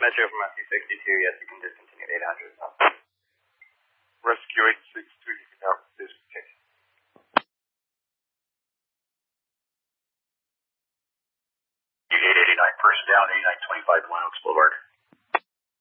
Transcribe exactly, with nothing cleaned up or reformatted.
Metro from S C sixty-two, yes, you can discontinue eight hundred. Rescue eight six two, you can now discontinue. eight eighty-nine, first down, eighty-nine twenty-five, Glen Oaks Boulevard.